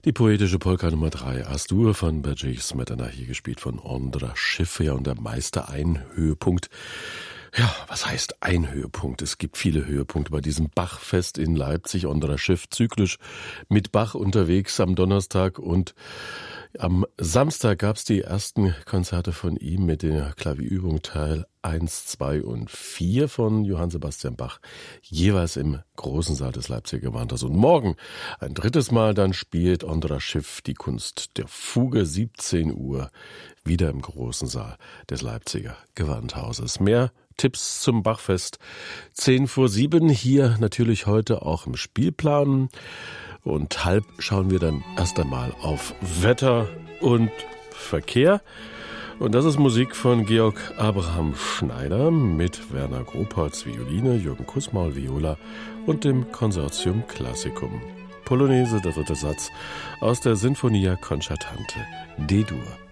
Die poetische Polka Nummer 3, As-Dur von Bedřich Smetana, hier gespielt von Ondra Schiff, ja, und der Meister ein Höhepunkt. Ja, was heißt ein Höhepunkt? Es gibt viele Höhepunkte bei diesem Bachfest in Leipzig. Ondra Schiff zyklisch mit Bach unterwegs am Donnerstag, und am Samstag gab es die ersten Konzerte von ihm mit der Klavierübung Teil 1, 2 und 4 von Johann Sebastian Bach, jeweils im großen Saal des Leipziger Gewandhauses. Und morgen ein drittes Mal dann spielt Ondra Schiff die Kunst der Fuge, 17 Uhr, wieder im großen Saal des Leipziger Gewandhauses. Mehr Tipps zum Bachfest 10 vor 7, hier natürlich heute auch im Spielplan. Und halb schauen wir dann erst einmal auf Wetter und Verkehr. Und das ist Musik von Georg Abraham Schneider mit Werner Grobholz Violine, Jürgen Kussmaul Viola und dem Consortium Classicum. Polonaise, der dritte Satz aus der Sinfonia Concertante D-Dur.